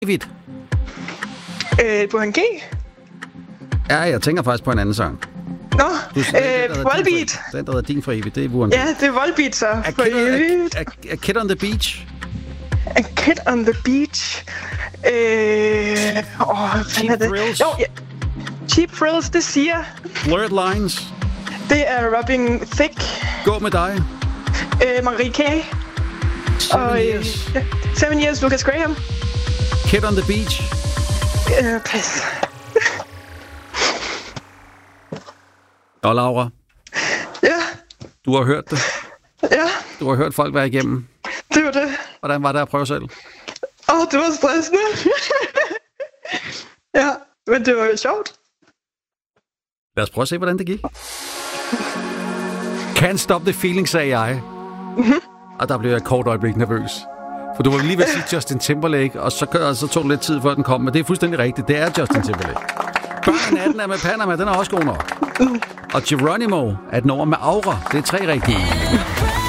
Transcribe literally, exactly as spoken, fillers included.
David. Øh, Burhan G. Ja, jeg tænker faktisk på en anden sang. Nå, Du, øh, Volbeat. Den, der hedder Din for evigt, det er Burhan G. Ja, det er Volbeat, så. A For kid, on, evigt. a, a, a Kid on the Beach. A Kid on the Beach. Øh... Åh, hvad Cheap er det? Thrills. Jo, ja. Cheap Thrills, det siger. Blurred Lines. Det er Robin Thicke. Gå med dig. Øh, Marie K. Seven og, øh, Years. ja, Seven Years, Lucas Graham. Kid on the Beach. Øh, pas. Og Laura, Ja, du har hørt det. ja, Du har hørt folk være igennem. det var det. Hvordan var det at prøve selv? Åh, oh, det var stressende. Ja, men det var jo sjovt. Lad os prøve at se, hvordan det gik. Can't stop the feeling, sagde jeg. Mm-hmm. Og der blev jeg et kort øjeblik nervøs. For du var lige ved at sige Justin Timberlake, og så, og så tog det lidt tid, før den kom. Men det er fuldstændig rigtigt. Det er Justin Timberlake. Børn af natten er med Panama, den er også god nok. Og Geronimo er den over med Aura. Det er tre rigtige.